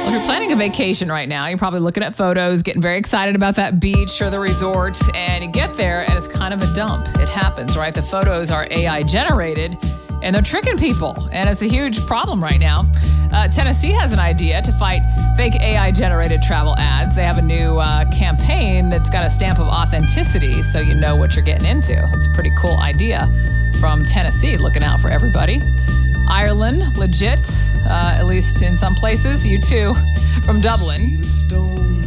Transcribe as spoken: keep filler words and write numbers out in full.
Well, if you're planning a vacation right now, you're probably looking at photos, getting very excited about that beach or the resort, and you get there and it's kind of a dump. It happens, right? The photos are A I generated and they're tricking people, and it's a huge problem right now. Uh, Tennessee has an idea to fight fake A I generated travel ads. They have a new uh, campaign that's got a stamp of authenticity so you know what you're getting into. It's a pretty cool idea from Tennessee, looking out for everybody. Ireland, legit, uh, at least in some places. You too, from Dublin.